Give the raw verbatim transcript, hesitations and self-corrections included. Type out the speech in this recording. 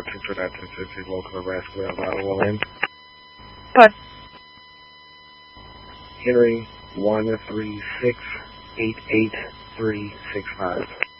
potential that this is a local arrest where a lot will end. But Henry one three six eight eight three six five.